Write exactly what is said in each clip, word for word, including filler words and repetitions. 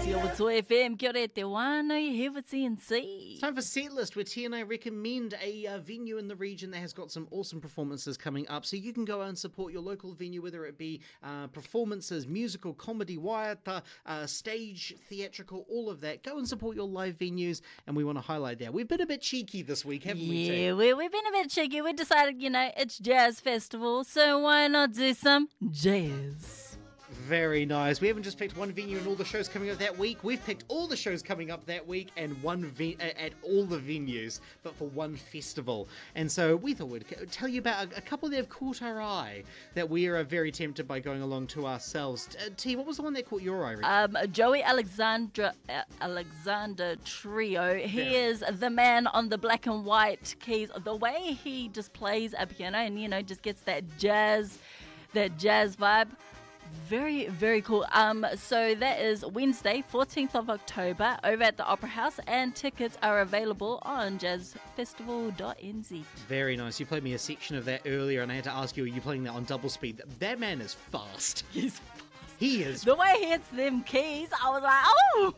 Ngāti Owato F M, kia ora te wānau, you're here with T N C. It's time for Setlist, where T and I recommend a uh, venue in the region that has got some awesome performances coming up. So you can go out and support your local venue, whether it be uh, performances, musical, comedy, waiata, uh, stage, theatrical, all of that. Go and support your live venues, and we want to highlight that. We've been a bit cheeky this week, haven't we, T? Yeah, we, we've been a bit cheeky. We decided, you know, it's Jazz Festival, so why not do some jazz? Very nice. We haven't just picked one venue and all the shows coming up that week. We've picked all the shows coming up that week and one ve- at all the venues, but for one festival. And so we thought we'd tell you about a, a couple that have caught our eye that we are very tempted by going along to ourselves. Uh, T, what was the one that caught your eye? Rick? Um, Joey Alexandra uh, Alexander Trio. He Yeah. is the man on the black and white keys. The way he just plays a piano and, you know, just gets that jazz, that jazz vibe. Very, very cool. Um, so that is Wednesday, fourteenth of October, over at the Opera House, and tickets are available on jazz festival dot n z. Very nice. You played me a section of that earlier, and I had to ask you, are you playing that on double speed? That man is fast. He's He is. The way he hits them keys, I was like, oh,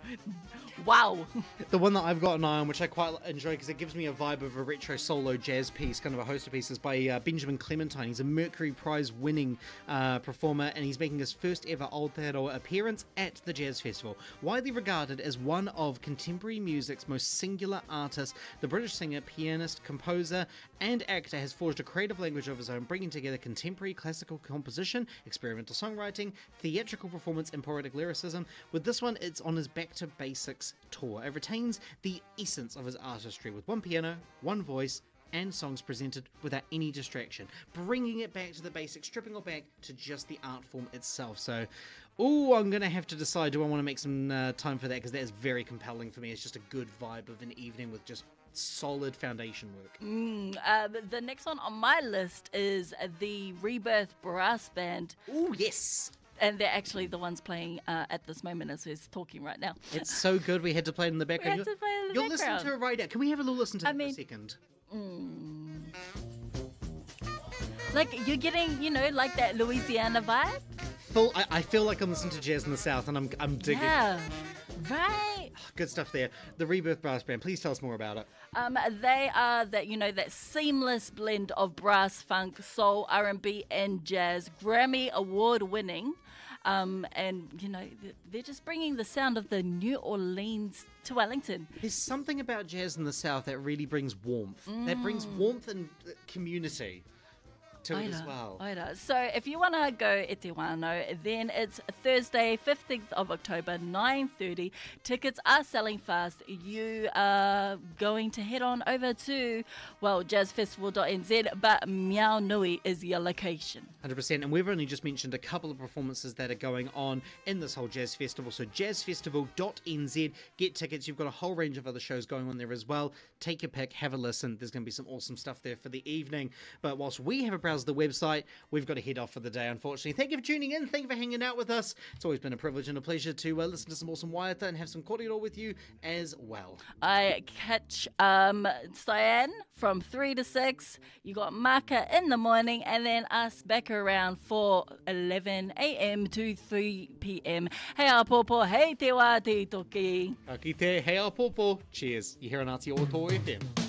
wow. The one that I've got an eye on, which I quite enjoy because it gives me a vibe of a retro solo jazz piece, kind of a host of pieces by uh, Benjamin Clementine. He's a Mercury Prize winning uh, performer, and he's making his first ever Aotearoa appearance at the Jazz Festival. Widely regarded as one of contemporary music's most singular artists, the British singer, pianist, composer, and actor has forged a creative language of his own, bringing together contemporary classical composition, experimental songwriting, theatrical performance, and poetic lyricism. With this one, it's on his Back to Basics tour. It retains the essence of his artistry with one piano, one voice, and songs presented without any distraction, bringing it back to the basics, stripping it back to just the art form itself. So, oh, I'm going to have to decide, do I want to make some uh, time for that, because that is very compelling for me. It's just a good vibe of an evening with just solid foundation work. Mm, uh, the next one on my list is the Rebirth Brass Band. Oh, yes! And they're actually the ones playing uh, at this moment as we're talking right now. It's so good, we had to play it in the background. We had to play it in the You're background. listening to it right now. Can we have a little listen to I it mean- for a second? Mm. Like, you're getting, you know, like that Louisiana vibe? Full, I, I feel like I'm listening to jazz in the South, and I'm, I'm digging it. Yeah, right. Good stuff there. The Rebirth Brass Band, please tell us more about it. Um, they are that, you know, that seamless blend of brass, funk, soul, R and B, and jazz. Grammy award winning. Um, and, you know, they're just bringing the sound of the New Orleans to Wellington. There's something about jazz in the South that really brings warmth. Mm. That brings warmth and uh, community to it as well. Oira. So if you want to go e te wānau, then it's Thursday, fifteenth of October, nine thirty. Tickets are selling fast. You are going to head on over to, well, jazz festival dot n z, but Meow Nui is your location. one hundred percent. And we've only just mentioned a couple of performances that are going on in this whole jazz festival. So jazz festival dot n z. Get tickets. You've got a whole range of other shows going on there as well. Take your pick. Have a listen. There's going to be some awesome stuff there for the evening. But whilst we have a browse the website, we've got to head off for the day, unfortunately. Thank you for tuning in. Thank you for hanging out with us. It's always been a privilege and a pleasure to uh, listen to some awesome waiata and have some kōrero with you as well. I catch um, Cyan from three to six. You got Maka in the morning, and then us back around for eleven a.m. to three p.m. Hei a pōpō, hei te wā te toki. Ka kite, hei a popo. Cheers. You're here on Aotearoa F M.